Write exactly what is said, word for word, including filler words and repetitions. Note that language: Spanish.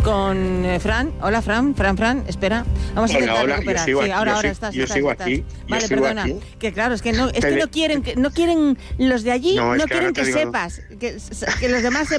con eh, Fran. Hola, Fran, Fran, Fran, espera. Vamos a Hola, intentar hola, recuperar. yo sigo Sí, aquí, ahora, yo ahora sigo- estás, yo estás, sigo estás. aquí, yo Vale, sigo perdona. aquí. Que claro, es que no, es que Tele- no quieren, que, no quieren los de allí, No, no, es que quieren ahora te que digo- sepas, que, que los demás